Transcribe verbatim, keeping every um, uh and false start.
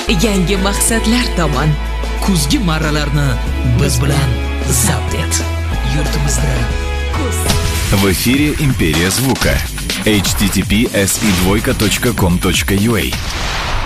yangi maqsadlar tomon. Kuzgi marralarni biz bilan zabt et. Yurtimizda kuz. В эфире «Империя звука». эйч ти ти пи эс и двойка точка ком точка ю а.